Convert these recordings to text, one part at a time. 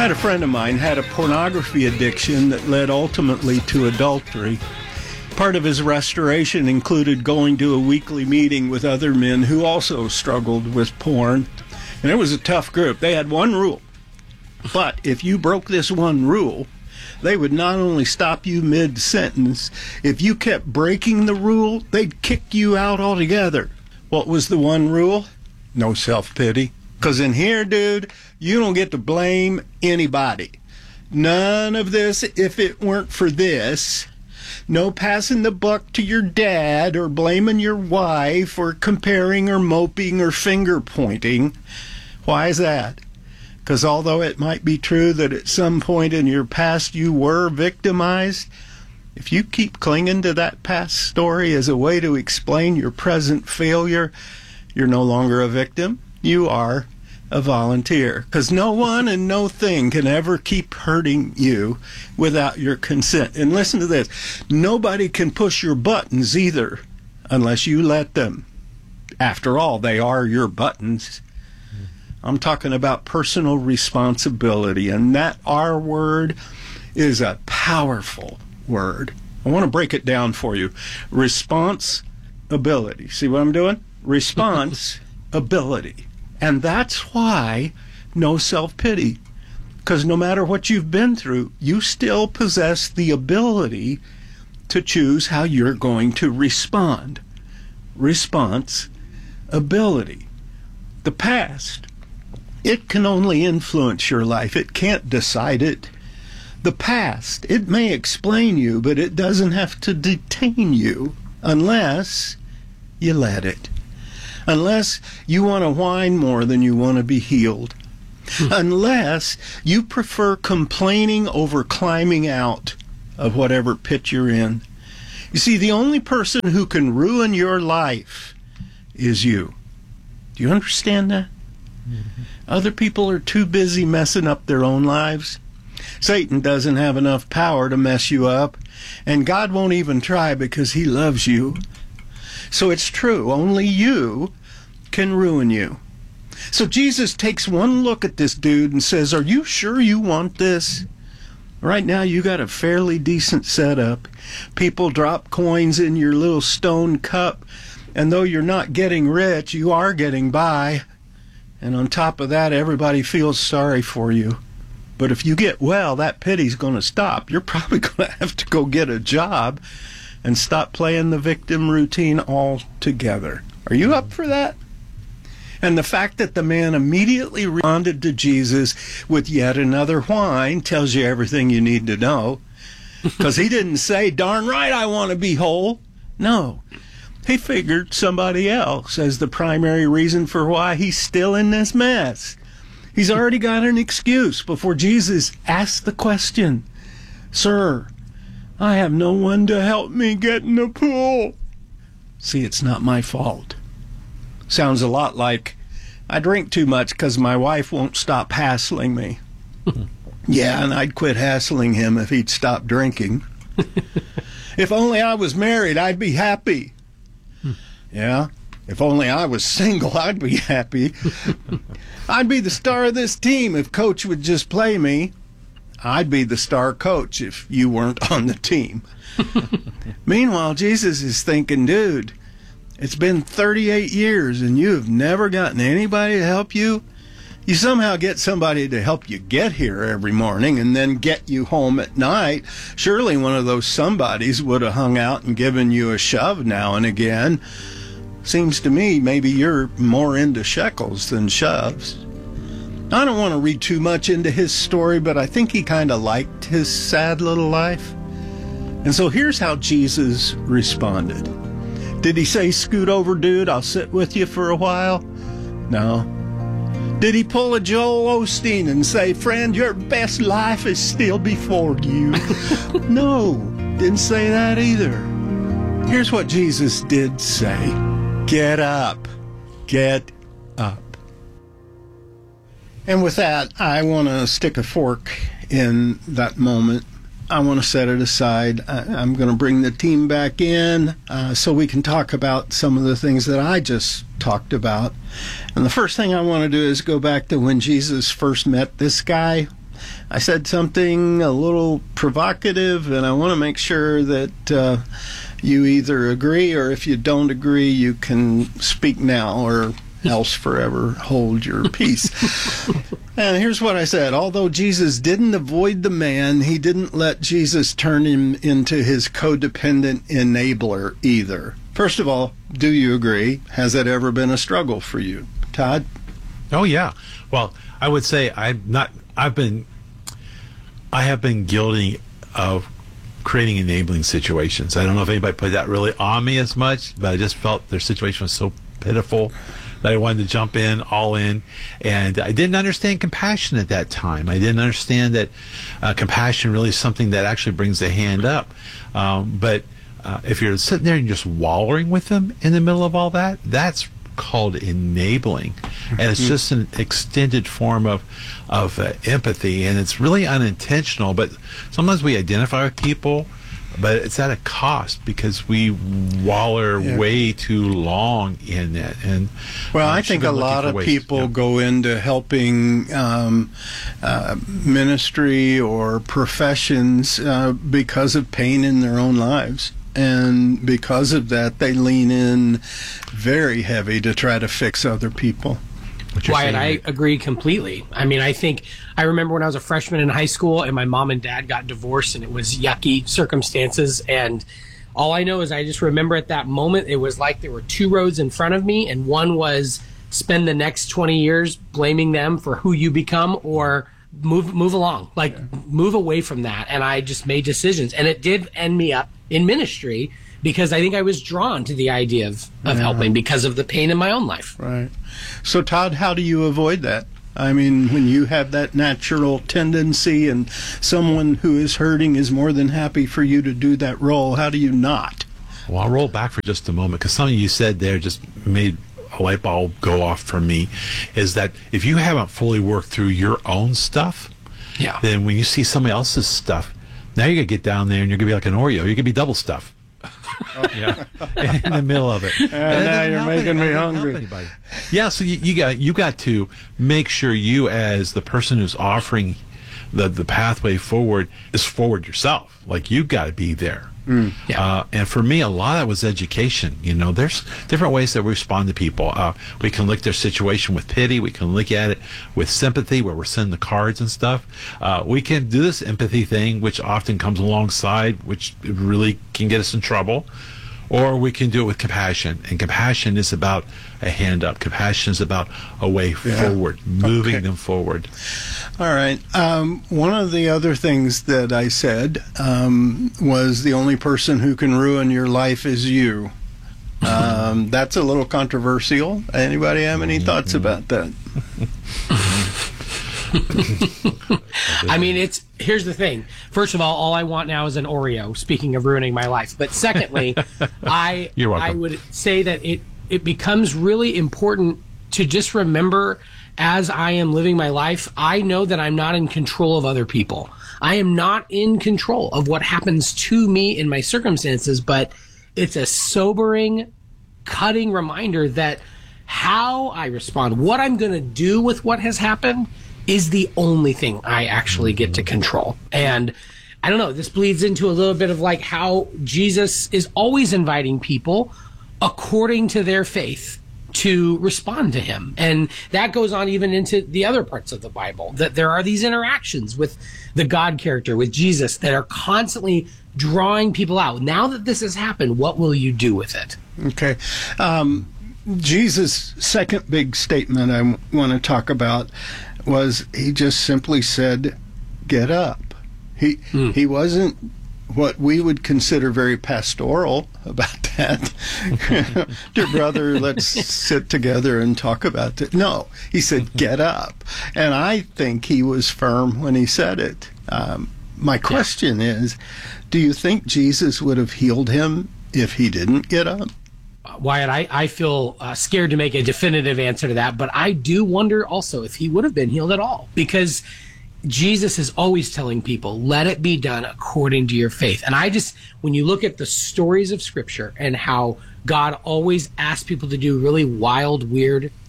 I had a friend of mine had a pornography addiction that led ultimately to adultery. Part of his restoration included going to a weekly meeting with other men who also struggled with porn. And it was a tough group. They had one rule. But if you broke this one rule, they would not only stop you mid-sentence, if you kept breaking the rule, they'd kick you out altogether. What was the one rule? No self-pity. Because in here, dude, you don't get to blame anybody. None of this if it weren't for this. No passing the buck to your dad or blaming your wife or comparing or moping or finger pointing. Why is that? Because although it might be true that at some point in your past you were victimized, if you keep clinging to that past story as a way to explain your present failure, you're no longer a victim. You are a volunteer. Because no one and no thing can ever keep hurting you without your consent. And listen to this. Nobody can push your buttons either unless you let them. After all, they are your buttons. I'm talking about personal responsibility, and that R word is a powerful word. I want to break it down for you. Responsibility. See what I'm doing? Responsibility. And that's why no self-pity. Because no matter what you've been through, you still possess the ability to choose how you're going to respond. Responsibility. The past, it can only influence your life. It can't decide it. The past, it may explain you, but it doesn't have to detain you unless you let it. Unless you want to whine more than you want to be healed. Unless you prefer complaining over climbing out of whatever pit you're in. You see, the only person who can ruin your life is you. Do you understand that? Mm-hmm. Other people are too busy messing up their own lives. Satan doesn't have enough power to mess you up, and God won't even try because he loves you. So it's true, only you can ruin you. So Jesus takes one look at this dude and says, are you sure you want this? Right now you got a fairly decent setup. People drop coins in your little stone cup, and though you're not getting rich, you are getting by. And on top of that, everybody feels sorry for you. But if you get well, that pity's going to stop. You're probably going to have to go get a job and stop playing the victim routine altogether. Are you up for that? And the fact that the man immediately responded to Jesus with yet another whine tells you everything you need to know. Because he didn't say, darn right, I want to be whole. No. He figured somebody else as the primary reason for why he's still in this mess. He's already got an excuse before Jesus asked the question. Sir, I have no one to help me get in the pool. See, it's not my fault. Sounds a lot like, I drink too much because my wife won't stop hassling me. Yeah, and I'd quit hassling him if he'd stop drinking. If only I was married, I'd be happy. Yeah, if only I was single, I'd be happy. I'd be the star of this team if Coach would just play me. I'd be the star coach if you weren't on the team. Meanwhile, Jesus is thinking, dude, it's been 38 years and you have never gotten anybody to help you? You somehow get somebody to help you get here every morning and then get you home at night. Surely one of those somebodies would have hung out and given you a shove now and again. Seems to me maybe you're more into shekels than shoves. I don't want to read too much into his story, but I think he kind of liked his sad little life. And so here's how Jesus responded. Did he say, scoot over, dude, I'll sit with you for a while? No. Did he pull a Joel Osteen and say, friend, your best life is still before you? No, didn't say that either. Here's what Jesus did say. Get up. Get up. And with that, I want to stick a fork in that moment. I want to set it aside. I'm going to bring the team back in so we can talk about some of the things that I just talked about. And the first thing I want to do is go back to when Jesus first met this guy. I said something a little provocative, and I want to make sure that you either agree, or if you don't agree, you can speak now, or else forever hold your peace. And here's what I said. Although Jesus didn't avoid the man, he didn't let Jesus turn him into his codependent enabler either. First of all, do you agree? Has that ever been a struggle for you? Todd? Oh, yeah. Well, I would say I have been guilty of creating enabling situations. I don't know if anybody put that really on me as much, but I just felt their situation was so pitiful that I wanted to jump in, all in. And I didn't understand compassion at that time. I didn't understand that compassion really is something that actually brings the hand up. But if you're sitting there and just wallowing with them in the middle of all that, that's called enabling. And it's just an extended form of empathy. And it's really unintentional. But sometimes we identify with people, but it's at a cost because we waller way too long in it. And I think a lot of people go into helping ministry or professions because of pain in their own lives. And because of that, they lean in very heavy to try to fix other people. Wyatt, I agree completely. I mean, I remember when I was a freshman in high school and my mom and dad got divorced, and it was yucky circumstances. And all I know is I just remember at that moment, it was like there were two roads in front of me, and one was spend the next 20 years blaming them for who you become, or move along, move away from that. And I just made decisions, and it did end me up in ministry, because I think I was drawn to the idea of helping because of the pain in my own life. Right. So, Todd, how do you avoid that? I mean, when you have that natural tendency and someone who is hurting is more than happy for you to do that role, how do you not? Well, I'll roll back for just a moment, because something you said there just made a light bulb go off for me, is that if you haven't fully worked through your own stuff, then when you see somebody else's stuff, now you're going to get down there and you're going to be like an Oreo. You're going to be double stuff. In the middle of it. Now you're making me hungry. Yeah, so you got to make sure you, as the person who's offering the pathway forward, is forward yourself. Like, you've got to be there. And for me, a lot of that was education. There's different ways that we respond to people. We can look at their situation with pity. We can look at it with sympathy, where we're sending the cards and stuff. We can do this empathy thing, which often comes alongside, which really can get us in trouble. Or we can do it with compassion. And compassion is about a hand up. Compassion is about a way forward, moving them forward. All right. One of the other things that I said was the only person who can ruin your life is you. That's a little controversial. Anybody have any thoughts about that? I mean, here's the thing. First of all I want now is an Oreo, speaking of ruining my life. But secondly, I would say that it becomes really important to just remember, as I am living my life, I know that I'm not in control of other people. I am not in control of what happens to me in my circumstances, but it's a sobering, cutting reminder that how I respond, what I'm going to do with what has happened, is the only thing I actually get to control. And I don't know, this bleeds into a little bit of like how Jesus is always inviting people according to their faith to respond to him. And that goes on even into the other parts of the Bible, that there are these interactions with the God character, with Jesus, that are constantly drawing people out. Now that this has happened, what will you do with it? Okay. Jesus' second big statement I want to talk about was he just simply said, get up. He wasn't what we would consider very pastoral about that. Dear brother, let's sit together and talk about it. No, he said, get up. And I think he was firm when he said it. My question is, do you think Jesus would have healed him if he didn't get up? Wyatt, I feel scared to make a definitive answer to that, but I do wonder also if he would have been healed at all, because Jesus is always telling people, let it be done according to your faith. And when you look at the stories of Scripture and how God always asks people to do really wild, weird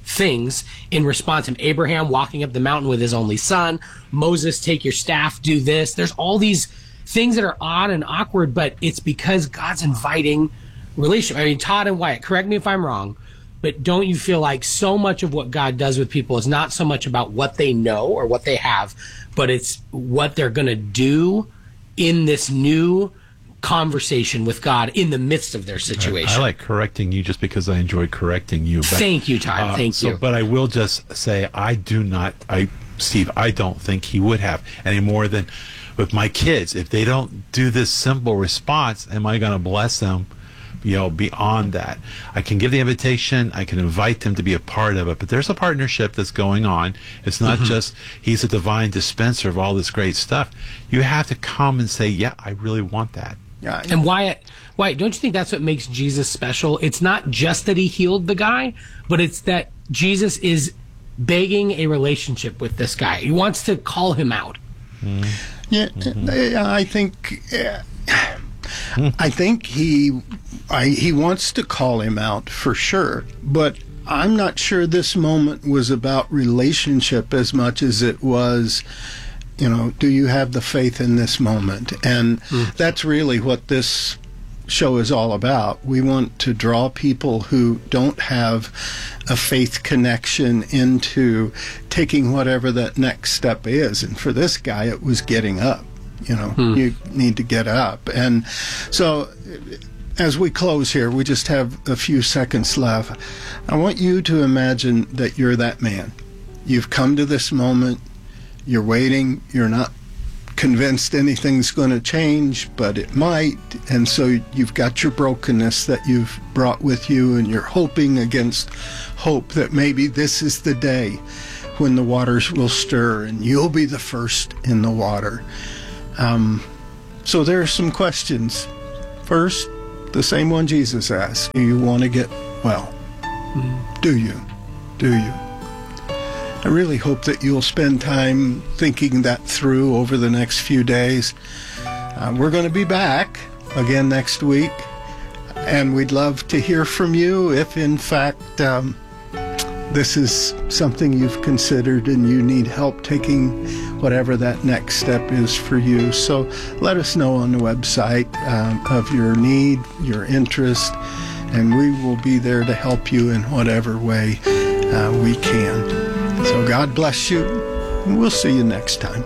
things in response to Abraham walking up the mountain with his only son, Moses, take your staff, do this. There's all these things that are odd and awkward, but it's because God's inviting relationship. I mean, Todd and Wyatt, correct me if I'm wrong, but don't you feel like so much of what God does with people is not so much about what they know or what they have, but it's what they're going to do in this new conversation with God in the midst of their situation? I like correcting you just because I enjoy correcting you. But, thank you, Todd. Thank you. But I will just say Steve, I don't think he would have any more than with my kids. If they don't do this simple response, am I going to bless them? Beyond that, I can give the invitation, I can invite them to be a part of it, but there's a partnership that's going on. It's not just he's a divine dispenser of all this great stuff. You have to come and say, yeah, I really want that. Yeah. And Wyatt, don't you think that's what makes Jesus special? It's not just that he healed the guy, but it's that Jesus is begging a relationship with this guy. He wants to call him out. Yeah, I think he wants to call him out for sure, but I'm not sure this moment was about relationship as much as it was, do you have the faith in this moment? And that's really what this show is all about. We want to draw people who don't have a faith connection into taking whatever that next step is. And for this guy, it was getting up. You need to get up. And so as we close here, we just have a few seconds left. I want you to imagine that you're that man. You've come to this moment. You're waiting. You're not convinced anything's going to change, but it might. And so you've got your brokenness that you've brought with you, and you're hoping against hope that maybe this is the day when the waters will stir and you'll be the first in the water. So there are some questions. First, the same one Jesus asked. Do you want to get well? Do you? I really hope that you'll spend time thinking that through over the next few days. We're going to be back again next week, and we'd love to hear from you if, in fact, this is something you've considered and you need help taking whatever that next step is for you. So let us know on the website of your need, your interest, and we will be there to help you in whatever way we can. So God bless you, and we'll see you next time.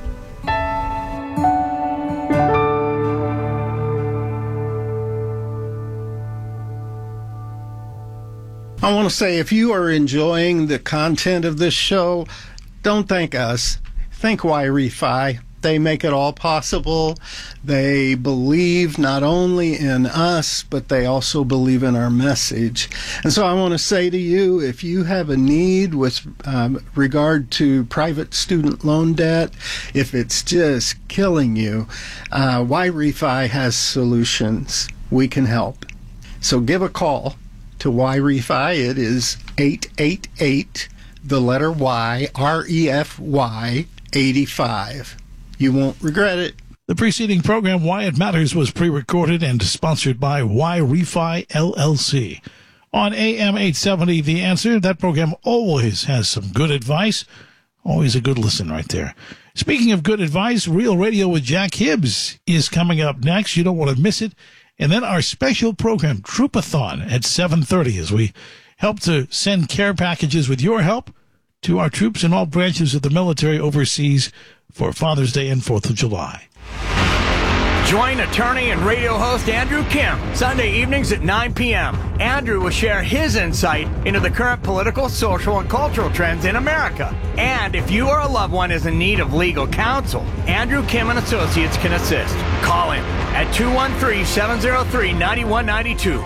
I want to say, if you are enjoying the content of this show, don't thank us. Thank YRefi. They make it all possible. They believe not only in us, but they also believe in our message. And so I want to say to you, if you have a need with regard to private student loan debt, if it's just killing you, YRefi has solutions. We can help. So give a call to YRefi. It is 888, the letter Y, REFY 85. You won't regret it. The preceding program, Why It Matters, was pre-recorded and sponsored by YRefi LLC. On AM 870, The Answer, that program always has some good advice. Always a good listen right there. Speaking of good advice, Real Radio with Jack Hibbs is coming up next. You don't want to miss it. And then our special program, Troopathon, at 7:30, as we help to send care packages with your help to our troops in all branches of the military overseas for Father's Day and 4th of July. Join attorney and radio host Andrew Kim, Sunday evenings at 9 p.m. Andrew will share his insight into the current political, social, and cultural trends in America. And if you or a loved one is in need of legal counsel, Andrew Kim and Associates can assist. Call him at 213-703-9192,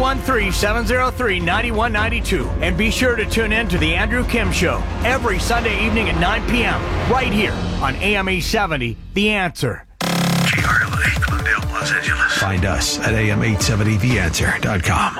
213-703-9192, and be sure to tune in to The Andrew Kim Show every Sunday evening at 9 p.m. right here on AM 870, The Answer. KRLA, Glendale, Los Angeles. Find us at am870theanswer.com.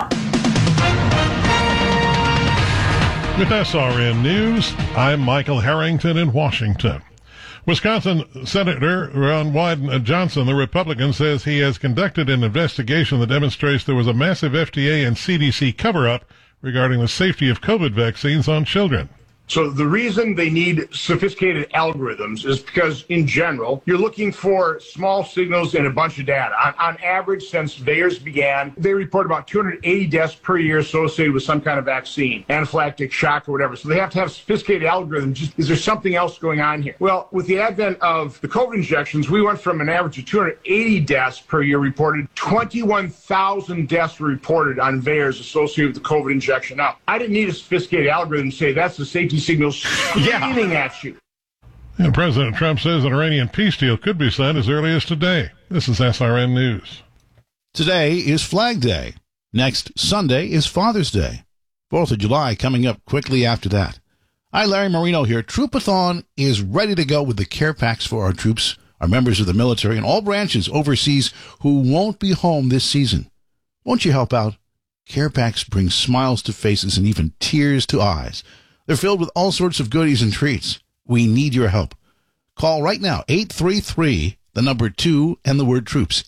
With SRN News, I'm Michael Harrington in Washington. Wisconsin Senator Ron Wyden Johnson, the Republican, says he has conducted an investigation that demonstrates there was a massive FDA and CDC cover-up regarding the safety of COVID vaccines on children. So the reason they need sophisticated algorithms is because, in general, you're looking for small signals and a bunch of data. On average, since VAERS began, they report about 280 deaths per year associated with some kind of vaccine, anaphylactic shock or whatever. So they have to have sophisticated algorithms. Is there something else going on here? Well, with the advent of the COVID injections, we went from an average of 280 deaths per year reported, 21,000 deaths were reported on VAERS associated with the COVID injection. Now, I didn't need a sophisticated algorithm to say that's the safety signals screaming at you. And President Trump says an Iranian peace deal could be signed as early as today. This is SRN News. Today is Flag Day. Next Sunday is Father's Day. 4th of July coming up quickly after that. Hi, Larry Marino here. Troopathon is ready to go with the care packs for our troops, our members of the military, and all branches overseas who won't be home this season. Won't you help out? Care packs bring smiles to faces and even tears to eyes. They're filled with all sorts of goodies and treats. We need your help. Call right now, 833, the number 2, and the word troops,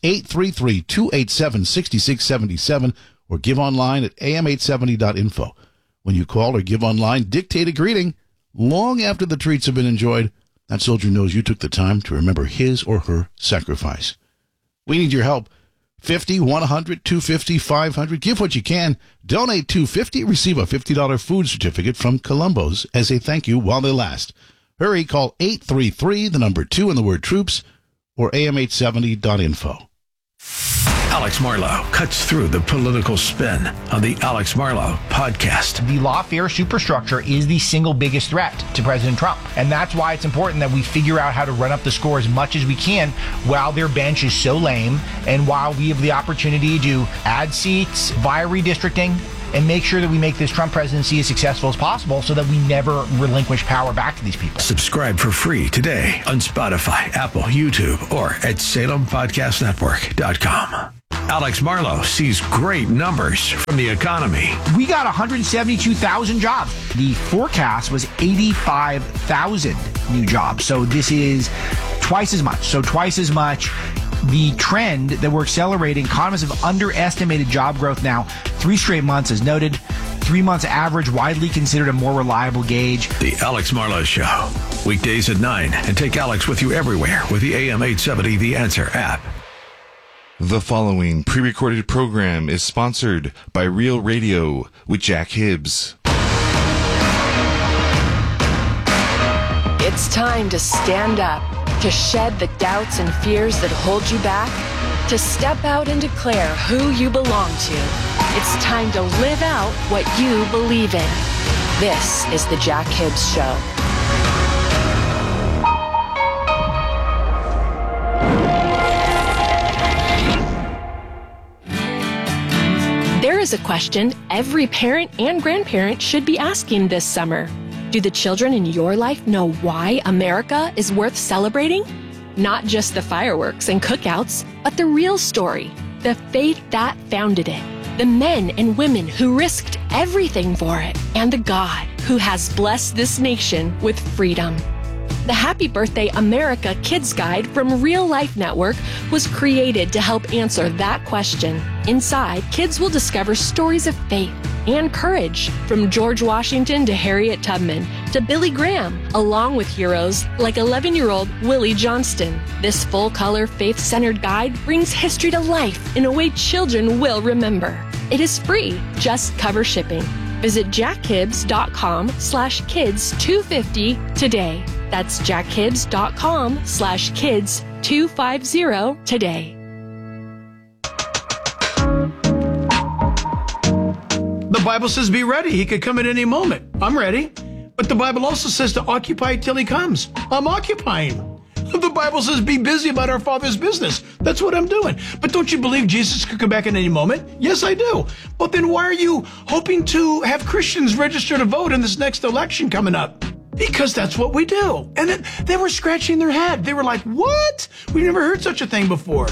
833-287-6677, or give online at am870.info. When you call or give online, dictate a greeting. Long after the treats have been enjoyed, that soldier knows you took the time to remember his or her sacrifice. We need your help. 50, 100, 250, 500. Give what you can. Donate $250. Receive a $50 food certificate from Columbo's as a thank you while they last. Hurry, call 833, the number 2 and the word troops, or am870.info. Alex Marlow cuts through the political spin on the Alex Marlow podcast. The lawfare superstructure is the single biggest threat to President Trump. And that's why it's important that we figure out how to run up the score as much as we can while their bench is so lame and while we have the opportunity to add seats via redistricting and make sure that we make this Trump presidency as successful as possible so that we never relinquish power back to these people. Subscribe for free today on Spotify, Apple, YouTube, or at SalemPodcastNetwork.com. Alex Marlow sees great numbers from the economy. We got 172,000 jobs. The forecast was 85,000 new jobs. So this is twice as much. The trend that we're accelerating, economists have underestimated job growth now 3 straight months, as noted. 3 months average, widely considered a more reliable gauge. The Alex Marlow Show, weekdays at 9, and take Alex with you everywhere with the AM 870 The Answer app. The following pre-recorded program is sponsored by Real Radio with Jack Hibbs. It's time to stand up, to shed the doubts and fears that hold you back, to step out and declare who you belong to. It's time to live out what you believe in. This is the Jack Hibbs Show. There is a question every parent and grandparent should be asking this summer. Do the children in your life know why America is worth celebrating? Not just the fireworks and cookouts, but the real story, the faith that founded it, the men and women who risked everything for it, and the God who has blessed this nation with freedom. The Happy Birthday America Kids Guide from Real Life Network was created to help answer that question. Inside, kids will discover stories of faith and courage, from George Washington to Harriet Tubman to Billy Graham, along with heroes like 11-year-old Willie Johnston. This full-color, faith-centered guide brings history to life in a way children will remember. It is free, just cover shipping. Visit jackhibbs.com/kids250 today. That's jackhibbs.com/kids250 today. The Bible says be ready. He could come at any moment. I'm ready. But the Bible also says to occupy till he comes. I'm occupying. The Bible says be busy about our Father's business. That's what I'm doing. But don't you believe Jesus could come back at any moment? Yes, I do. But then why are you hoping to have Christians register to vote in this next election coming up? Because that's what we do. And then they were scratching their head. They were like, what? We've never heard such a thing before.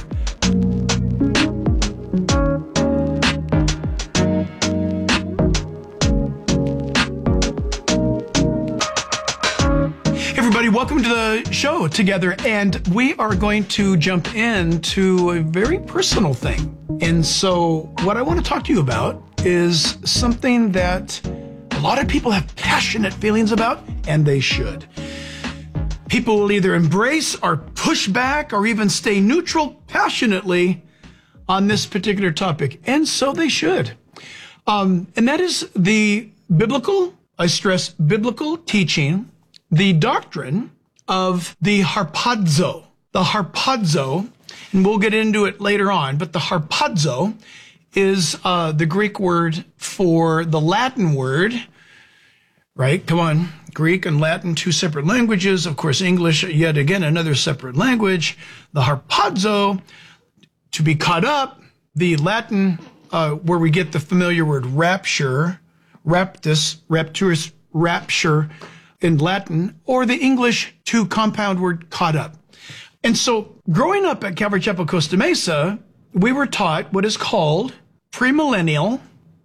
Everybody, welcome to the show together, and we are going to jump into a very personal thing. And so what I want to talk to you about is something that a lot of people have passionate feelings about, and they should. People will either embrace or push back or even stay neutral passionately on this particular topic, and so they should. And that is the biblical, I stress biblical teaching, the doctrine of the harpazo. The harpazo, and we'll get into it later on, but the harpazo is the Greek word for the Latin word, right? Come on. Greek and Latin, two separate languages. Of course, English, yet again, another separate language. The harpazo, to be caught up. The Latin, where we get the familiar word rapture, raptus, rapturus, rapture in Latin, or the English two compound word caught up. And so growing up at Calvary Chapel, Costa Mesa, we were taught what is called premillennial,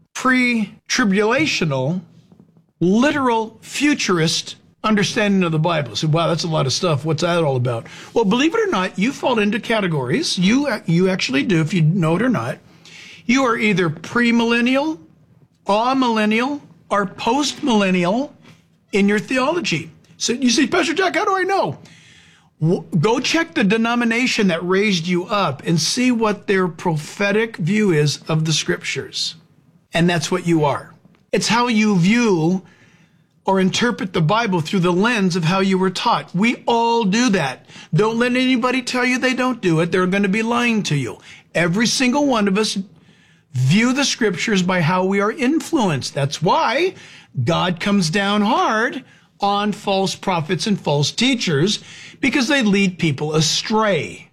pre-tribulational, literal futurist understanding of the Bible. So, wow, that's a lot of stuff. What's that all about? Well, believe it or not, you fall into categories. You actually do, if you know it or not. You are either premillennial, amillennial, or postmillennial in your theology. So you say, Pastor Jack, how do I know? Go check the denomination that raised you up and see what their prophetic view is of the scriptures. And that's what you are. It's how you view or interpret the Bible through the lens of how you were taught. We all do that. Don't let anybody tell you they don't do it. They're going to be lying to you. Every single one of us view the scriptures by how we are influenced. That's why God comes down hard on false prophets and false teachers, because they lead people astray.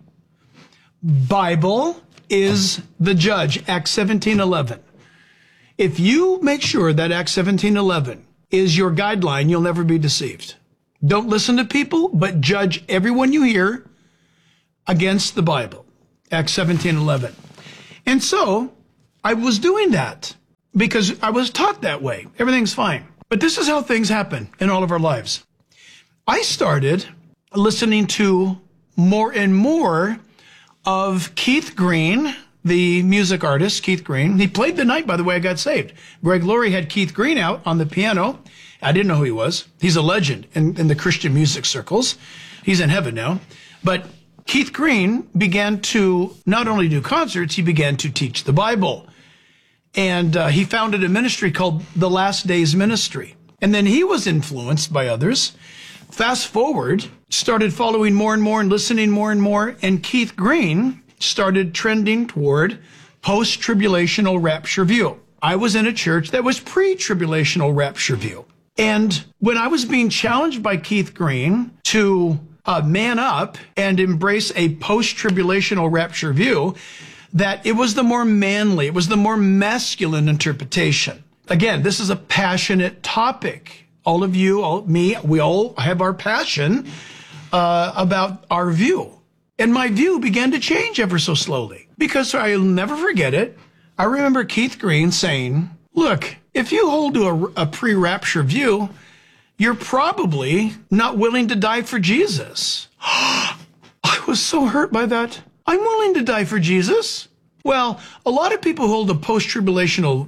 Bible is the judge, Acts 17:11. If you make sure that Acts 17:11 is your guideline, you'll never be deceived. Don't listen to people, but judge everyone you hear against the Bible. Acts 17:11. And so I was doing that because I was taught that way. Everything's fine. But this is how things happen in all of our lives. I started listening to more and more of Keith Green, the music artist, Keith Green. He played the night, by the way, I got saved. Greg Laurie had Keith Green out on the piano. I didn't know who he was. He's a legend in the Christian music circles. He's in heaven now. But Keith Green began to not only do concerts, he began to teach the Bible. And he founded a ministry called the Last Days Ministry. And then he was influenced by others. Fast forward, started following more and more and listening more and more. And Keith Green started trending toward post-tribulational rapture view. I was in a church that was pre-tribulational rapture view. And when I was being challenged by Keith Green to man up and embrace a post-tribulational rapture view, that it was the more manly, it was the more masculine interpretation. Again, this is a passionate topic. All of you, me, we all have our passion about our view. And my view began to change ever so slowly, because I'll never forget it. I remember Keith Green saying, look, if you hold to a pre-rapture view, you're probably not willing to die for Jesus. I was so hurt by that. I'm willing to die for Jesus. Well, a lot of people hold a pre-tribulational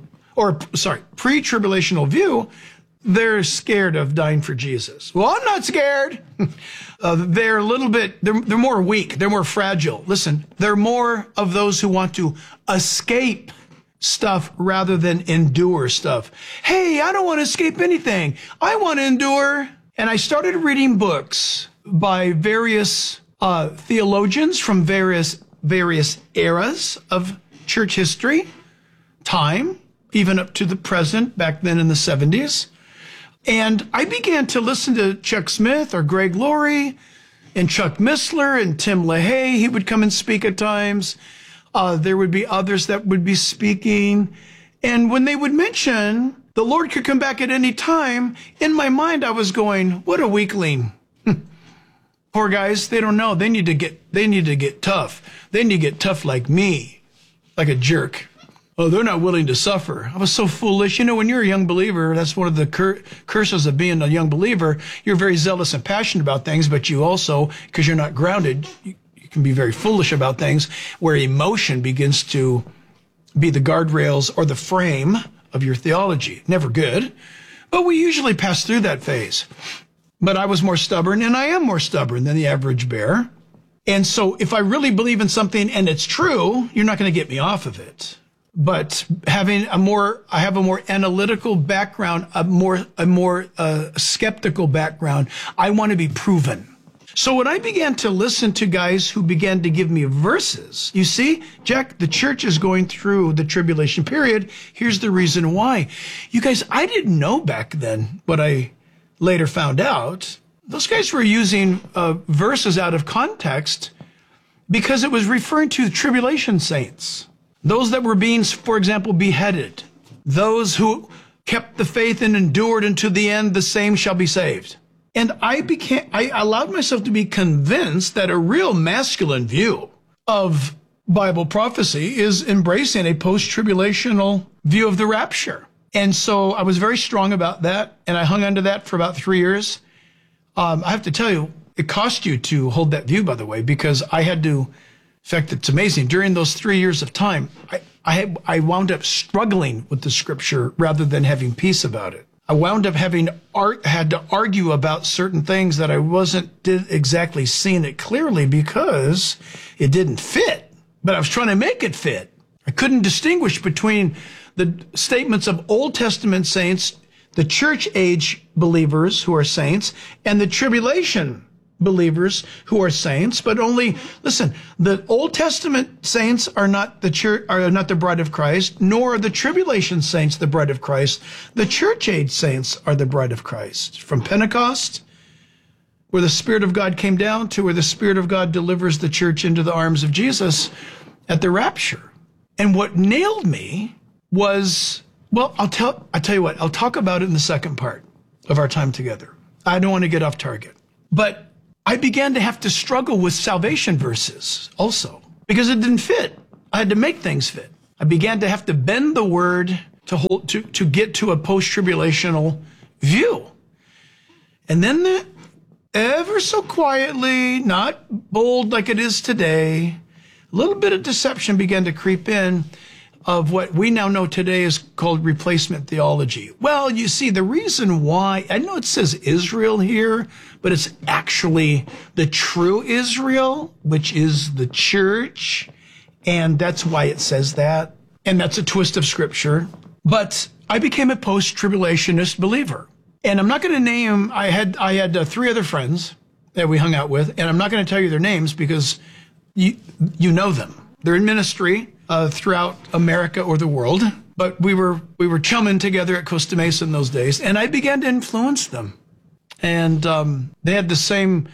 view. They're scared of dying for Jesus. Well, I'm not scared. They're a little bit, they're more weak. They're more fragile. Listen, they're more of those who want to escape stuff rather than endure stuff. Hey, I don't want to escape anything. I want to endure. And I started reading books by various theologians from various eras of church history, time, even up to the present, back then in the 70s. And I began to listen to Chuck Smith or Greg Laurie and Chuck Missler and Tim LaHaye. He would come and speak at times. There would be others that would be speaking. And when they would mention the Lord could come back at any time, in my mind I was going, what a weakling. Poor guys, they don't know. They need to get tough. They need to get tough like me, like a jerk. Oh, they're not willing to suffer. I was so foolish. You know, when you're a young believer, that's one of the curses of being a young believer. You're very zealous and passionate about things, but you also, because you're not grounded, you can be very foolish about things, where emotion begins to be the guardrails or the frame of your theology. Never good. But we usually pass through that phase. But I was more stubborn, and I am more stubborn than the average bear. And so if I really believe in something and it's true, you're not going to get me off of it. But I have a more analytical background, a more skeptical background. I want to be proven. So when I began to listen to guys who began to give me verses, you see, Jack, the church is going through the tribulation period. Here's the reason why. You guys, I didn't know back then what I later found out. Those guys were using verses out of context because it was referring to the tribulation saints. Those that were being, for example, beheaded. Those who kept the faith and endured unto the end, the same shall be saved. And I allowed myself to be convinced that a real masculine view of Bible prophecy is embracing a post-tribulational view of the rapture. And so I was very strong about that, and I hung on to that for about 3 years. I have to tell you, it cost you to hold that view, by the way, because I had to, in fact, it's amazing. During those 3 years of time, I wound up struggling with the scripture rather than having peace about it. I wound up had to argue about certain things that I didn't exactly seeing it clearly because it didn't fit, but I was trying to make it fit. I couldn't distinguish between the statements of Old Testament saints, the church age believers who are saints, and the tribulation believers who are saints, but only, listen, the Old Testament saints are not the church, are not the bride of Christ, nor are the tribulation saints the bride of Christ. The church age saints are the bride of Christ. From Pentecost, where the Spirit of God came down, to where the Spirit of God delivers the church into the arms of Jesus at the rapture. And what nailed me was, well, I'll tell you what, I'll talk about it in the second part of our time together. I don't want to get off target. But I began to have to struggle with salvation verses also because it didn't fit. I had to make things fit. I began to have to bend the word to get to a post-tribulational view. And then ever so quietly, not bold like it is today, a little bit of deception began to creep in of what we now know today is called replacement theology. Well, you see, the reason why, I know it says Israel here, but it's actually the true Israel, which is the church, and that's why it says that, and that's a twist of scripture. But I became a post-tribulationist believer, and I'm not going to name, I had 3 other friends that we hung out with, and I'm not going to tell you their names because you know them. They're in ministry throughout America or the world, but we were chumming together at Costa Mesa in those days, and I began to influence them. And they had the same,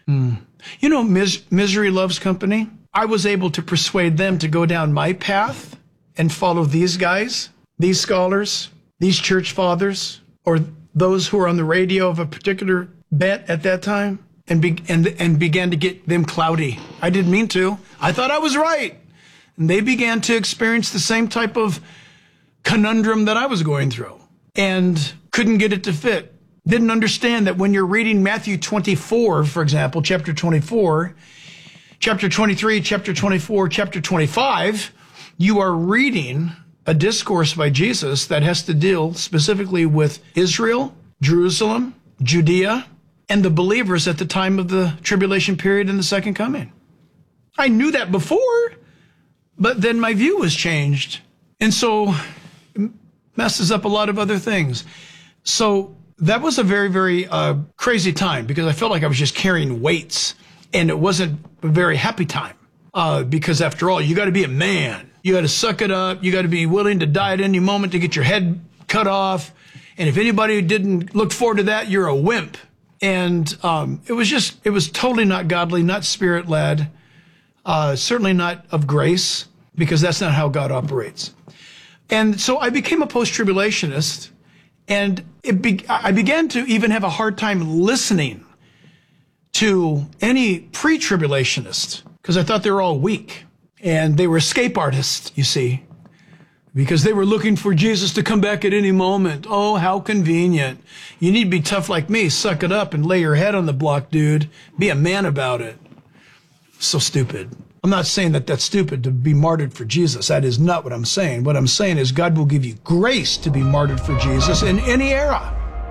Misery Loves Company. I was able to persuade them to go down my path and follow these guys, these scholars, these church fathers, or those who were on the radio of a particular bent at that time, and began to get them cloudy. I didn't mean to. I thought I was right. And they began to experience the same type of conundrum that I was going through and couldn't get it to fit. Didn't understand that when you're reading Matthew 24, for example, chapter 24, chapter 23, chapter 24, chapter 25, you are reading a discourse by Jesus that has to deal specifically with Israel, Jerusalem, Judea, and the believers at the time of the tribulation period and the second coming. I knew that before, but then my view was changed. And so it messes up a lot of other things. So that was a very, very crazy time because I felt like I was just carrying weights, and it wasn't a very happy time because after all, you got to be a man. You got to suck it up. You got to be willing to die at any moment to get your head cut off. And if anybody didn't look forward to that, you're a wimp. And it was totally not godly, not spirit-led, certainly not of grace, because that's not how God operates. And so I became a post-tribulationist, and I began to even have a hard time listening to any pre-tribulationist, because I thought they were all weak. And they were escape artists, you see, because they were looking for Jesus to come back at any moment. Oh, how convenient. You need to be tough like me. Suck it up and lay your head on the block, dude. Be a man about it. So stupid. I'm not saying that that's stupid to be martyred for Jesus. That is not what I'm saying. What I'm saying is God will give you grace to be martyred for Jesus in any era.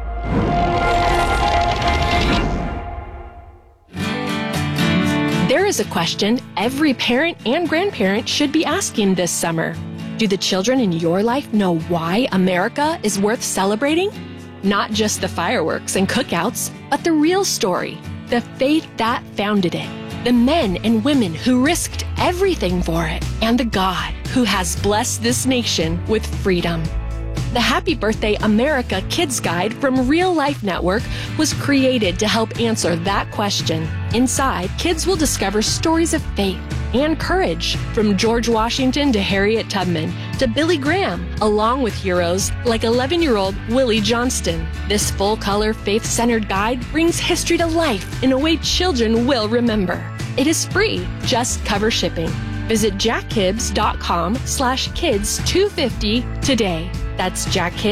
There is a question every parent and grandparent should be asking this summer. Do the children in your life know why America is worth celebrating? Not just the fireworks and cookouts, but the real story, the faith that founded it, the men and women who risked everything for it, and the God who has blessed this nation with freedom. The Happy Birthday America Kids Guide from Real Life Network was created to help answer that question. Inside, kids will discover stories of faith and courage, from George Washington to Harriet Tubman to Billy Graham, along with heroes like 11-year-old Willie Johnston. This full-color, faith-centered guide brings history to life in a way children will remember. It is free, just cover shipping. Visit jackhibbs.com/kids250 today. That's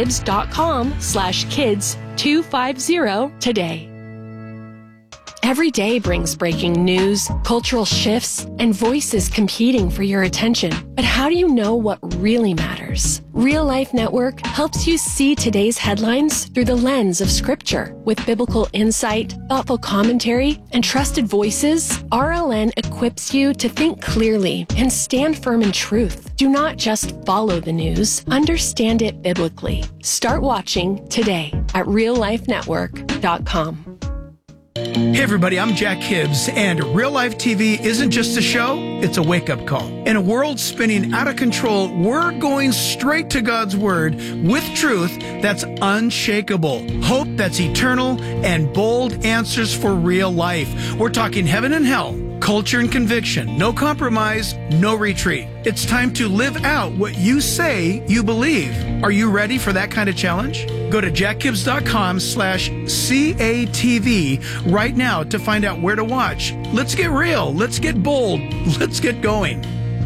jackhibbs.com/kids250 today. Every day brings breaking news, cultural shifts, and voices competing for your attention. But how do you know what really matters? Real Life Network helps you see today's headlines through the lens of Scripture. With biblical insight, thoughtful commentary, and trusted voices, RLN equips you to think clearly and stand firm in truth. Do not just follow the news, understand it biblically. Start watching today at reallifenetwork.com. Hey everybody, I'm Jack Hibbs, and Real Life TV isn't just a show, it's a wake-up call. In a world spinning out of control, we're going straight to God's Word with truth that's unshakable, hope that's eternal, and bold answers for real life. We're talking heaven and hell, culture and conviction, no compromise, no retreat. It's time to live out what you say you believe. Are you ready for that kind of challenge? Go to jackhibbs.com/CATV right now to find out where to watch. Let's get real. Let's get bold. Let's get going.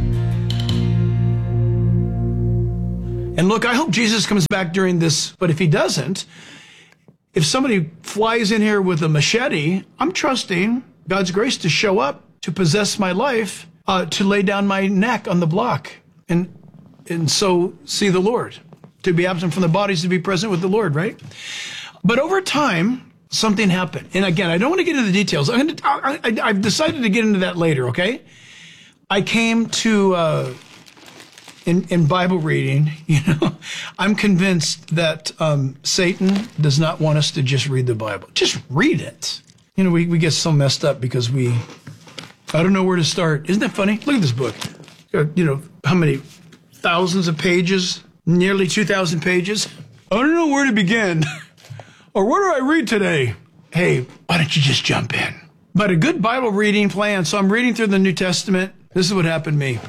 And look, I hope Jesus comes back during this, but if he doesn't, if somebody flies in here with a machete, I'm trusting God's grace to show up, to possess my life, to lay down my neck on the block, and so see the Lord. To be absent from the bodies, to be present with the Lord, right? But over time, something happened. And again, I don't want to get into the details. I've decided to get into that later, okay? I came to, in Bible reading, I'm convinced that Satan does not want us to just read the Bible. Just read it. We get so messed up because I don't know where to start. Isn't that funny? Look at this book. How many thousands of pages? Nearly 2,000 pages. I don't know where to begin. Or where do I read today? Hey, why don't you just jump in? But a good Bible reading plan. So I'm reading through the New Testament. This is what happened to me.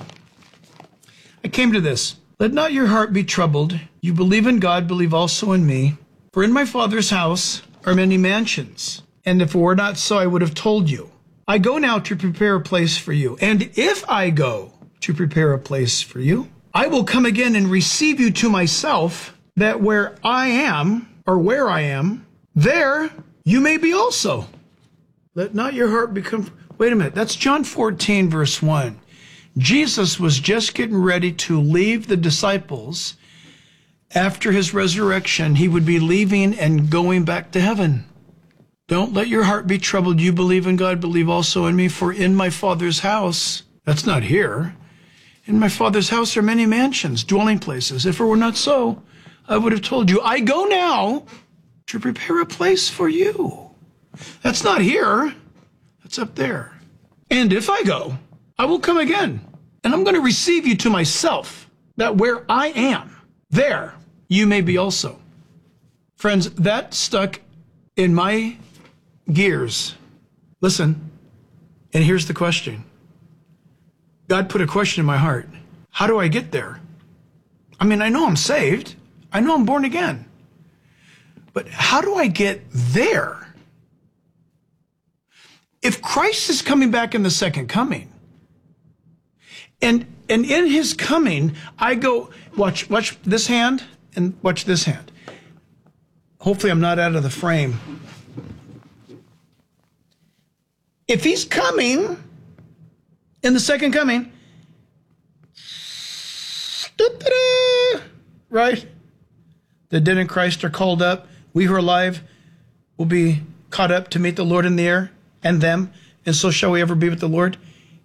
I came to this. Let not your heart be troubled. You believe in God, believe also in me. For in my Father's house are many mansions. And if it were not so, I would have told you. I go now to prepare a place for you. And if I go to prepare a place for you, I will come again and receive you to myself, that where I am, there you may be also. Let not your heart become... Wait a minute, that's John 14, verse 1. Jesus was just getting ready to leave the disciples. After his resurrection, he would be leaving and going back to heaven. Don't let your heart be troubled. You believe in God, believe also in me, for in my Father's house, that's not here, in my Father's house are many mansions, dwelling places. If it were not so, I would have told you. I go now to prepare a place for you. That's not here. That's up there. And if I go, I will come again, and I'm going to receive you to myself, that where I am, there you may be also. Friends, that stuck in my gears. Listen, and here's the question. God put a question in my heart. How do I get there? I mean, I know I'm saved. I know I'm born again. But how do I get there? If Christ is coming back in the second coming, and in his coming, I go, watch this hand and watch this hand. Hopefully I'm not out of the frame. If he's coming in the second coming, right? The dead in Christ are called up. We who are alive will be caught up to meet the Lord in the air, and them, and so shall we ever be with the Lord.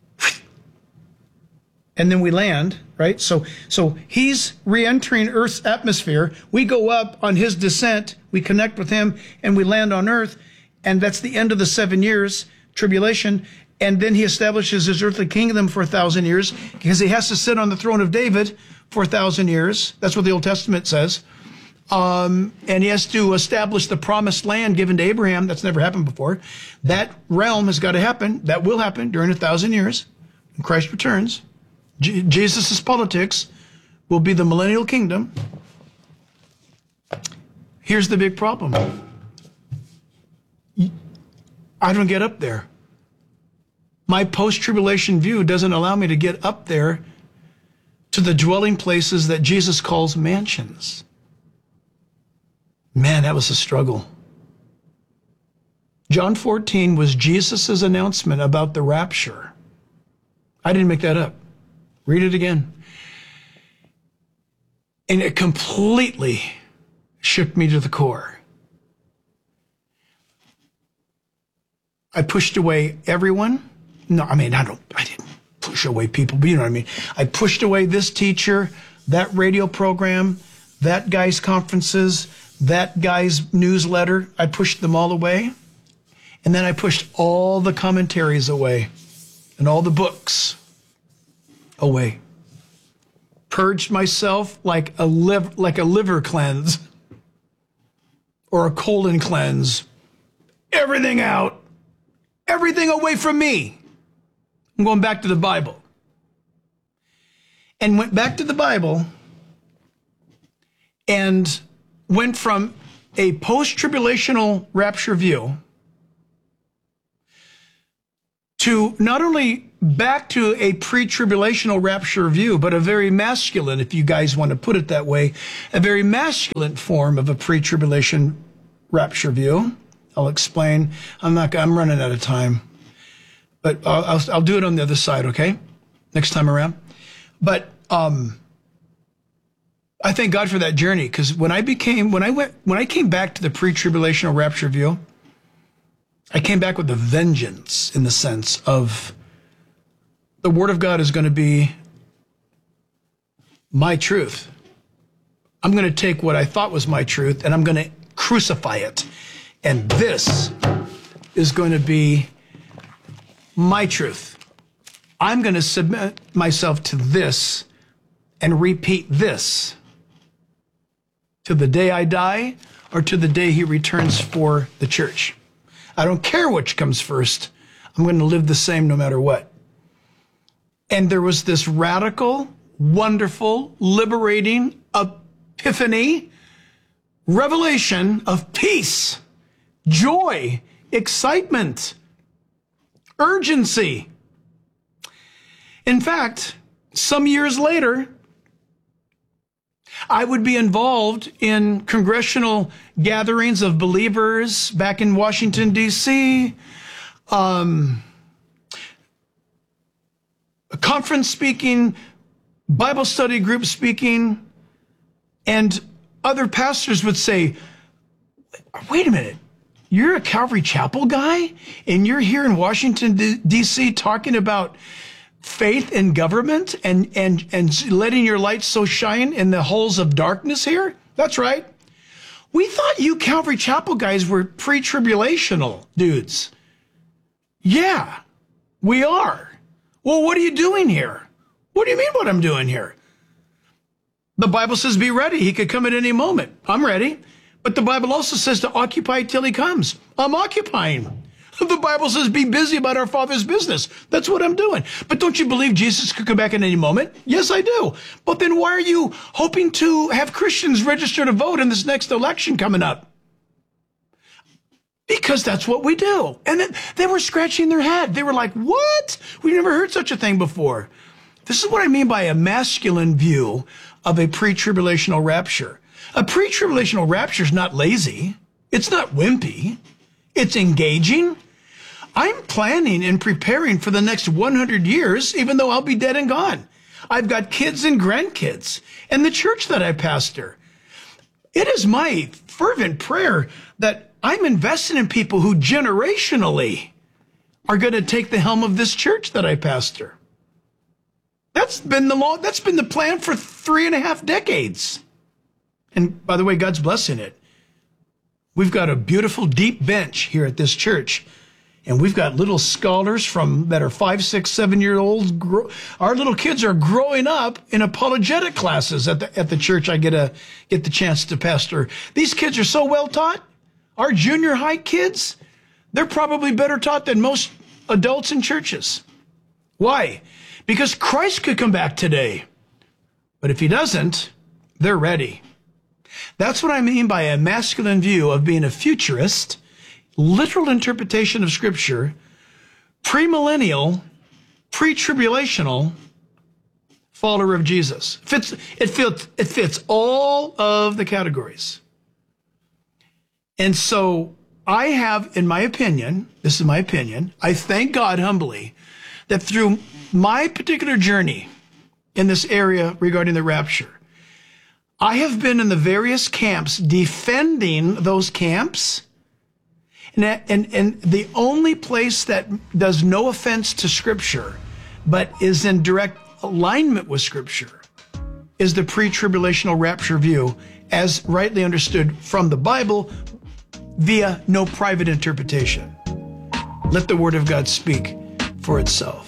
And then we land, right? So he's re-entering Earth's atmosphere. We go up on his descent, we connect with him, and we land on Earth, and that's the end of the 7 years tribulation. And then he establishes his earthly kingdom for 1,000 years because he has to sit on the throne of David for 1,000 years. That's what the Old Testament says. And he has to establish the promised land given to Abraham. That's never happened before. That realm has got to happen. That will happen during 1,000 years when Christ returns. Jesus' politics will be the millennial kingdom. Here's the big problem. I don't get up there. My post-tribulation view doesn't allow me to get up there to the dwelling places that Jesus calls mansions. Man, that was a struggle. John 14 was Jesus' announcement about the rapture. I didn't make that up. Read it again. And it completely shook me to the core. I pushed away everyone. No, I didn't push away people, but you know what I mean. I pushed away this teacher, that radio program, that guy's conferences, that guy's newsletter. I pushed them all away. And then I pushed all the commentaries away and all the books away. Purged myself like a liver cleanse or a colon cleanse. Everything out. Everything away from me. I'm going back to the Bible. And went back to the Bible and went from a post-tribulational rapture view to not only back to a pre-tribulational rapture view, but a very masculine, if you guys want to put it that way, a very masculine form of a pre-tribulation rapture view. I'll explain. I'm running out of time, but I'll do it on the other side, okay? Next time around. But I thank God for that journey, because when I came back to the pre-tribulational rapture view, I came back with a vengeance in the sense of the Word of God is going to be my truth. I'm going to take what I thought was my truth and I'm going to crucify it. And this is going to be my truth. I'm going to submit myself to this and repeat this to the day I die or to the day he returns for the church. I don't care which comes first. I'm going to live the same no matter what. And there was this radical, wonderful, liberating epiphany, revelation of peace, joy, excitement, urgency. In fact, some years later, I would be involved in congressional gatherings of believers back in Washington, D.C., conference speaking, Bible study group speaking, and other pastors would say, wait a minute, you're a Calvary Chapel guy, and you're here in Washington, D.C. talking about faith in government and letting your light so shine in the holes of darkness here? That's right. We thought you Calvary Chapel guys were pre-tribulational dudes. Yeah, we are. Well, what are you doing here? What do you mean what I'm doing here? The Bible says be ready. He could come at any moment. I'm ready. But the Bible also says to occupy till he comes. I'm occupying. The Bible says be busy about our Father's business. That's what I'm doing. But don't you believe Jesus could come back at any moment? Yes, I do. But then why are you hoping to have Christians register to vote in this next election coming up? Because that's what we do. And then they were scratching their head. They were like, what? We've never heard such a thing before. This is what I mean by a masculine view of a pre-tribulational rapture. A pre-tribulational rapture is not lazy. It's not wimpy. It's engaging. I'm planning and preparing for the next 100 years, even though I'll be dead and gone. I've got kids and grandkids and the church that I pastor. It is my fervent prayer that I'm investing in people who generationally are going to take the helm of this church that I pastor. That's been the plan for 3.5 decades. And by the way, God's blessing it. We've got a beautiful deep bench here at this church. And we've got little scholars that are 5, 6, 7-year-olds. Our little kids are growing up in apologetic classes at the church I get the chance to pastor. These kids are so well taught. Our junior high kids, they're probably better taught than most adults in churches. Why? Because Christ could come back today. But if he doesn't, they're ready. That's what I mean by a masculine view of being a futurist, literal interpretation of Scripture, premillennial, pre-tribulational follower of Jesus. It fits all of the categories. And so I have, in my opinion, this is my opinion, I thank God humbly that through my particular journey in this area regarding the rapture, I have been in the various camps defending those camps. And the only place that does no offense to Scripture, but is in direct alignment with Scripture, is the pre-tribulational rapture view, as rightly understood from the Bible, via no private interpretation. Let the Word of God speak for itself.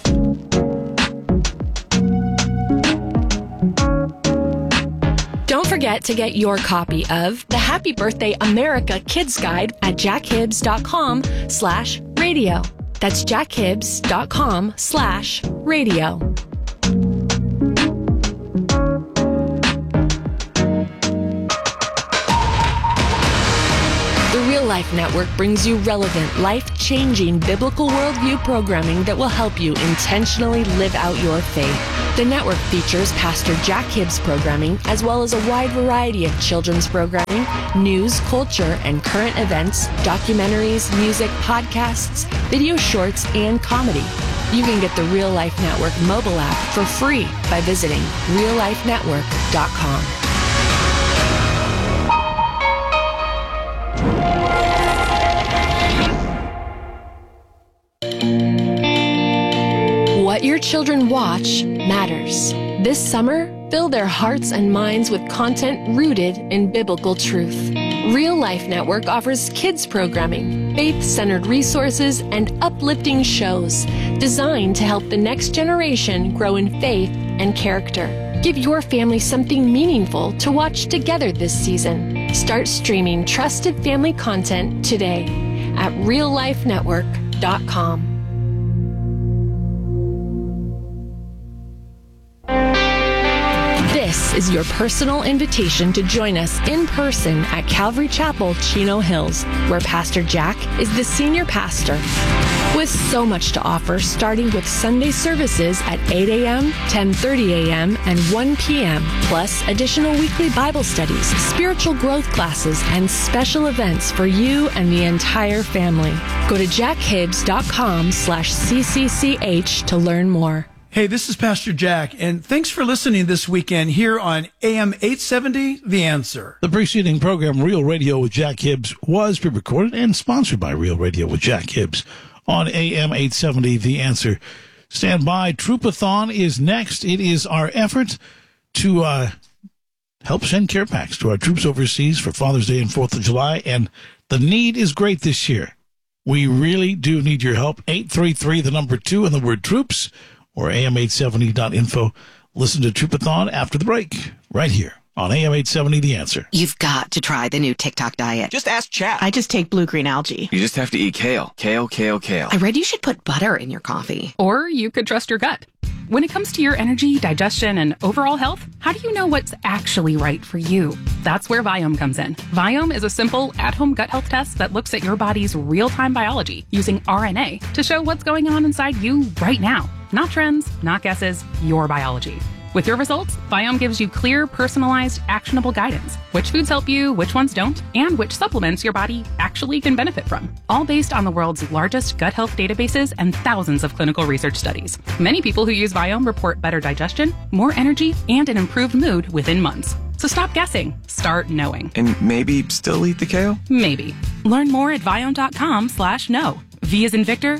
Don't forget to get your copy of the Happy Birthday America Kids Guide at jackhibbs.com/radio. That's jackhibbs.com/radio. The Real Life Network brings you relevant, life-changing biblical worldview programming that will help you intentionally live out your faith. The network features Pastor Jack Hibbs programming, as well as a wide variety of children's programming, news, culture, and current events, documentaries, music, podcasts, video shorts, and comedy. You can get the Real Life Network mobile app for free by visiting reallifenetwork.com. What your children watch matters. This summer, fill their hearts and minds with content rooted in biblical truth. Real Life Network offers kids programming, faith-centered resources, and uplifting shows designed to help the next generation grow in faith and character. Give your family something meaningful to watch together this season. Start streaming trusted family content today at reallifenetwork.com. This is your personal invitation to join us in person at Calvary Chapel, Chino Hills, where Pastor Jack is the senior pastor. With so much to offer, starting with Sunday services at 8 a.m., 10:30 a.m., and 1 p.m., plus additional weekly Bible studies, spiritual growth classes, and special events for you and the entire family. Go to jackhibbs.com/CCCH to learn more. Hey, this is Pastor Jack, and thanks for listening this weekend here on AM 870, The Answer. The preceding program, Real Radio with Jack Hibbs, was pre-recorded and sponsored by Real Radio with Jack Hibbs on AM 870, The Answer. Stand by. Troopathon is next. It is our effort to help send care packs to our troops overseas for Father's Day and 4th of July, and the need is great this year. We really do need your help. 833, the number 2, and the word troops, or am870.info. Listen to Troopathon after the break, right here on AM 870, The Answer. You've got to try the new TikTok diet. Just ask Chat. I just take blue-green algae. You just have to eat kale. Kale, kale, kale. I read you should put butter in your coffee. Or you could trust your gut. When it comes to your energy, digestion, and overall health, how do you know what's actually right for you? That's where Viome comes in. Viome is a simple, at-home gut health test that looks at your body's real-time biology using RNA to show what's going on inside you right now. Not trends, not guesses, your biology. With your results, Viome gives you clear, personalized, actionable guidance. Which foods help you, which ones don't, and which supplements your body actually can benefit from. All based on the world's largest gut health databases and thousands of clinical research studies. Many people who use Viome report better digestion, more energy, and an improved mood within months. So stop guessing. Start knowing. And maybe still eat the kale? Maybe. Learn more at Viome.com/know. V as in Victor,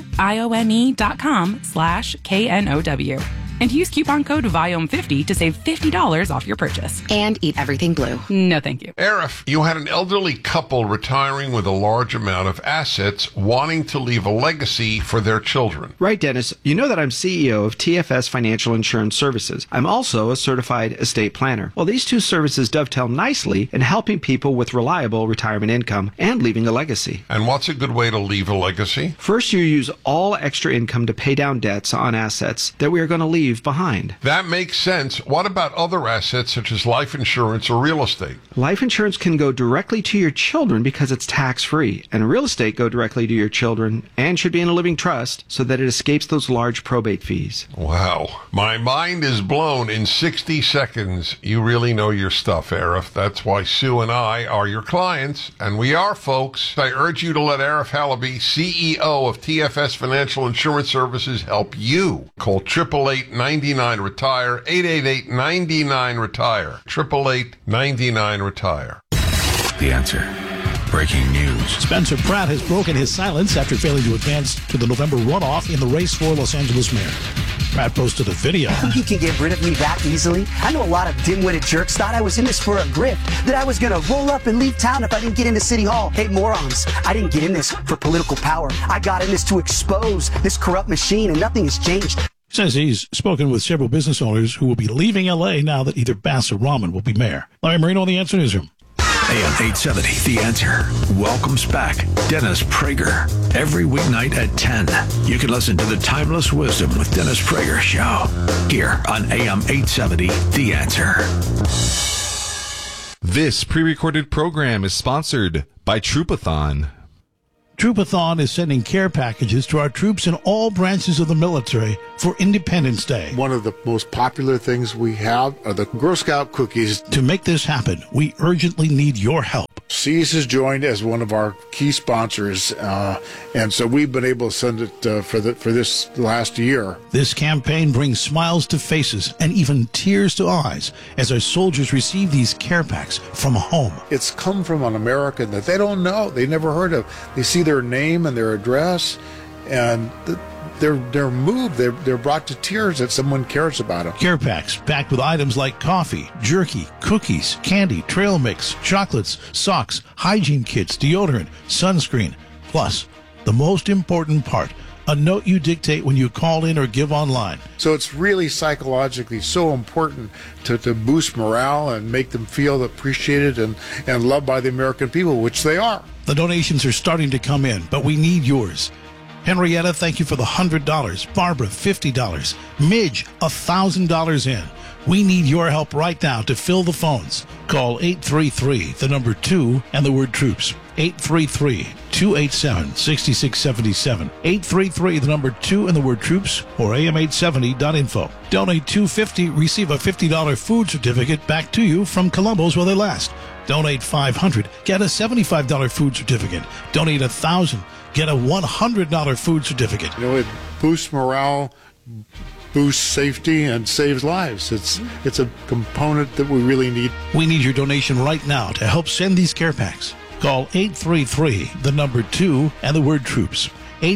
IOME.com/KNOW. And use coupon code VIOME50 to save $50 off your purchase. And eat everything blue. No, thank you. Arif, you had an elderly couple retiring with a large amount of assets wanting to leave a legacy for their children. Right, Dennis. You know that I'm CEO of TFS Financial Insurance Services. I'm also a certified estate planner. Well, these two services dovetail nicely in helping people with reliable retirement income and leaving a legacy. And what's a good way to leave a legacy? First, you use all extra income to pay down debts on assets that we are going to leave behind. That makes sense. What about other assets such as life insurance or real estate? Life insurance can go directly to your children because it's tax-free, and real estate go directly to your children and should be in a living trust so that it escapes those large probate fees. Wow. My mind is blown in 60 seconds. You really know your stuff, Arif. That's why Sue and I are your clients, and we are, folks. I urge you to let Arif Halaby, CEO of TFS Financial Insurance Services, help you. Call 888-99-RETIRE, 888-99-RETIRE, 888-99-RETIRE. The Answer. Breaking news. Spencer Pratt has broken his silence after failing to advance to the November runoff in the race for Los Angeles mayor. Pratt posted a video. You can get rid of me that easily? I know a lot of dim-witted jerks thought I was in this for a grift, that I was going to roll up and leave town if I didn't get into City Hall. Hey, morons, I didn't get in this for political power. I got in this to expose this corrupt machine, and nothing has changed. Says he's spoken with several business owners who will be leaving L.A. now that either Bass or Rahman will be mayor. Larry Marino on the Answer Newsroom. AM 870, The Answer, welcomes back Dennis Prager. Every weeknight at 10, you can listen to the Timeless Wisdom with Dennis Prager show here on AM 870, The Answer. This pre-recorded program is sponsored by Troopathon. Troopathon is sending care packages to our troops in all branches of the military for Independence Day. One of the most popular things we have are the Girl Scout cookies. To make this happen, we urgently need your help. Seas has joined as one of our key sponsors, and so we've been able to send it for this last year. This campaign brings smiles to faces and even tears to eyes as our soldiers receive these care packs from home. It's come from an American that they don't know, they never heard of. They see their name and their address, and they're moved. They're brought to tears that someone cares about them. Care packs packed with items like coffee, jerky, cookies, candy, trail mix, chocolates, socks, hygiene kits, deodorant, sunscreen. Plus, the most important part, a note you dictate when you call in or give online. So it's really psychologically so important to boost morale and make them feel appreciated and loved by the American people, which they are. The donations are starting to come in, but we need yours. Henrietta, thank you for the $100. Barbara, $50. Midge, $1,000 in. We need your help right now to fill the phones. Call 833, the number 2, and the word troops. 833-287-6677. 833, the number 2, and the word troops, or am870.info. Donate $250, receive a $50 food certificate back to you from Columbo's while they last. Donate $500, get a $75 food certificate. Donate $1,000, get a $100 food certificate. You know, it boosts morale, boosts safety, and saves lives. It's a component that we really need. We need your donation right now to help send these care packs. Call 833, the number 2, and the word troops.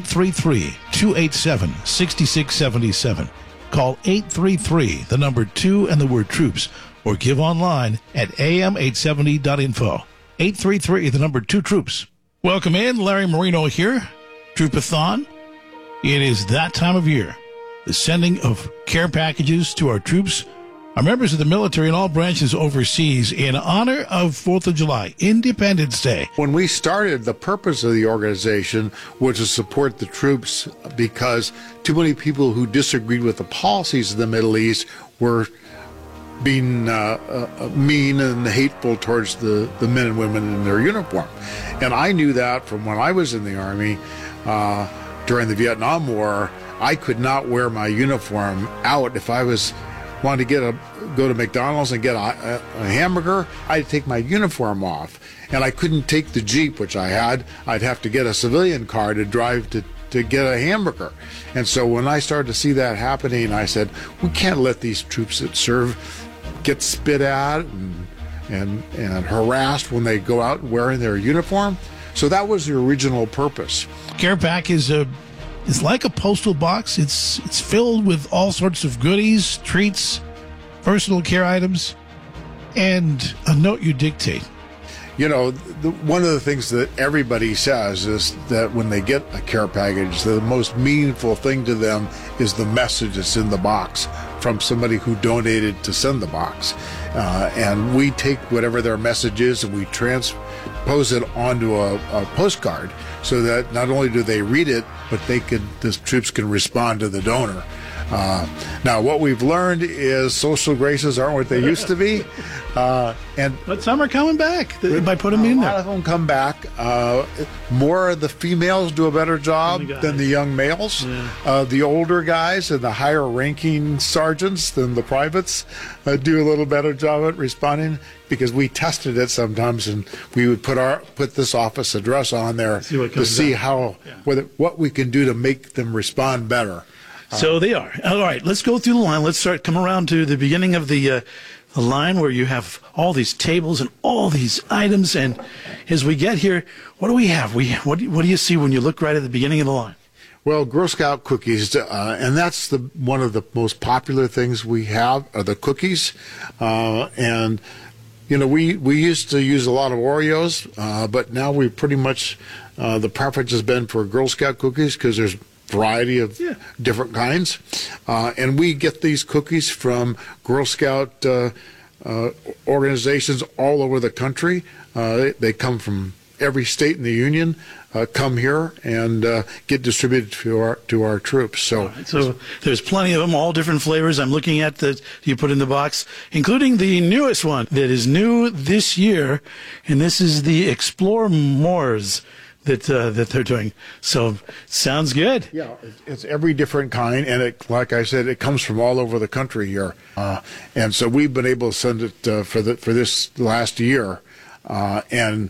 833-287-6677. Call 833, the number 2, and the word troops, or give online at am870.info. 833, the number 2, troops. Welcome in, Larry Marino here. Troopathon. It is that time of year. The sending of care packages to our troops, our members of the military in all branches overseas in honor of 4th of July, Independence Day. When we started, the purpose of the organization was to support the troops because too many people who disagreed with the policies of the Middle East were being mean and hateful towards the men and women in their uniform. And I knew that from when I was in the Army during the Vietnam War. I could not wear my uniform out if I was wanted to go to McDonald's and get a hamburger, I'd take my uniform off. And I couldn't take the Jeep, which I had. I'd have to get a civilian car to drive to get a hamburger. And so when I started to see that happening, I said, we can't let these troops that serve get spit at and harassed when they go out wearing their uniform. So that was the original purpose. Care Pack is like a postal box. It's filled with all sorts of goodies, treats, personal care items, and a note you dictate. You know, one of the things that everybody says is that when they get a care package, the most meaningful thing to them is the message that's in the box from somebody who donated to send the box. And we take whatever their message is and we transpose it onto a postcard so that not only do they read it, but the troops can respond to the donor. Now, what we've learned is social graces aren't what they used to be. But some are coming back by putting them in there. A lot of them come back. More of the females do a better job than the young males. Yeah. The older guys and the higher-ranking sergeants than the privates do a little better job at responding, because we tested it sometimes, and we would put this office address on there to see what we can do to make them respond better. So they are. All right, let's go through the line. Let's come around to the beginning of the line where you have all these tables and all these items. And as we get here, what do we have? What do you see when you look right at the beginning of the line? Well, Girl Scout cookies, and that's one of the most popular things we have are the cookies. And, you know, we used to use a lot of Oreos, but now we pretty much, the preference has been for Girl Scout cookies because there's variety of different kinds, and we get these cookies from Girl Scout organizations all over the country. They come from every state in the Union, come here and get distributed to our troops. So there's plenty of them, all different flavors. I'm looking at that you put in the box, including the newest one that is new this year, and this is the Explore Moors that they're doing. So sounds good. Yeah, it's every different kind, and like I said, it comes from all over the country here. And so we've been able to send it for this last year, and